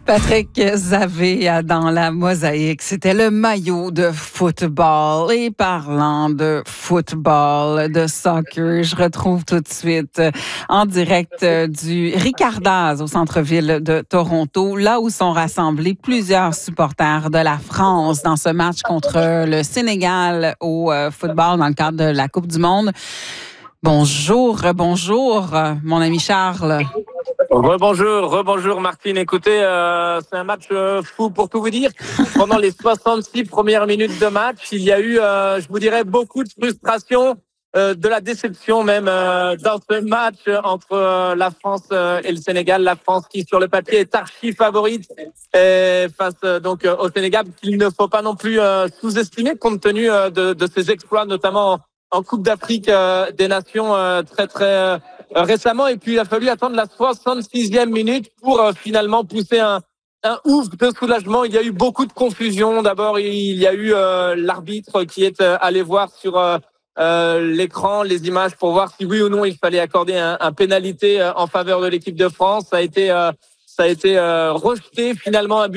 Patrick Zavé dans la mosaïque, c'était le maillot de football. Et parlant de football, de soccer, je retrouve tout de suite en direct du Ricardaz au centre-ville de Toronto, là où sont rassemblés plusieurs supporters de la France dans ce match contre le Sénégal au football dans le cadre de la Coupe du Monde. Bonjour, mon ami Charles. Rebonjour Martine. Écoutez, c'est un match fou pour tout vous dire. Pendant les 66 premières minutes de match, il y a eu, je vous dirais, beaucoup de frustration, de la déception même dans ce match entre la France et le Sénégal. La France qui, sur le papier, est archi favorite face donc au Sénégal, qu'il ne faut pas non plus sous-estimer compte tenu de ses exploits, notamment en Coupe d'Afrique des Nations très récemment. Et puis il a fallu attendre la 66e minute pour finalement pousser un ouf de soulagement. Il y a eu beaucoup de confusion. D'abord, il y a eu l'arbitre qui est allé voir sur l'écran les images pour voir si oui ou non il fallait accorder un pénalité en faveur de l'équipe de France. Ça a été rejeté finalement, un but